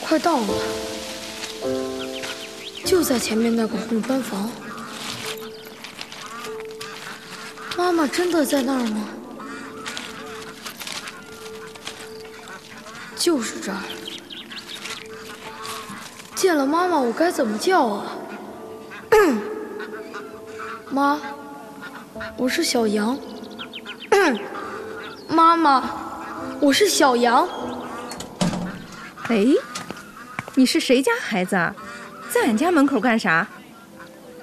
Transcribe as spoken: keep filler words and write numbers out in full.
快到了，就在前面那个红砖房。妈妈真的在那儿吗？就是这儿。见了妈妈，我该怎么叫啊？妈，我是小羊。妈妈，我是小羊。 哎，你是谁家孩子啊？在俺家门口干啥？